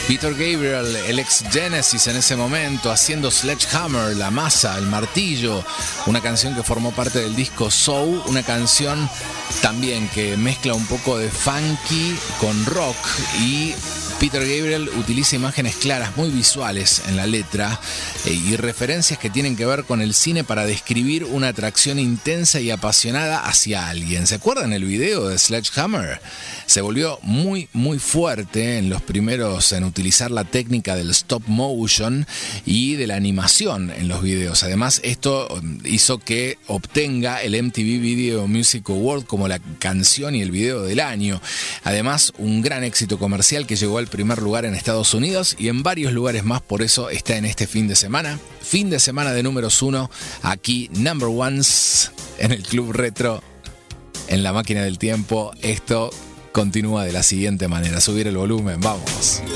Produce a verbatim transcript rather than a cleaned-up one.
Peter Gabriel, el ex Genesis en ese momento, haciendo Sledgehammer, la masa, el martillo, una canción que formó parte del disco Soul, una canción también que mezcla un poco de funky con rock, y Peter Gabriel utiliza imágenes claras, muy visuales en la letra, eh, y referencias que tienen que ver con el cine para describir una atracción intensa y apasionada hacia alguien. ¿Se acuerdan el video de Sledgehammer? Se volvió muy, muy fuerte en los primeros en utilizar la técnica del stop motion y de la animación en los videos. Además, esto hizo que obtenga el M T V Video Music Award como la canción y el video del año. Además, un gran éxito comercial que llegó al primer lugar en Estados Unidos y en varios lugares más. Por eso está en este fin de semana. Fin de semana de números uno, aquí Number Ones en el Club Retro, en la máquina del tiempo. Esto continúa de la siguiente manera. Subir el volumen, vamos.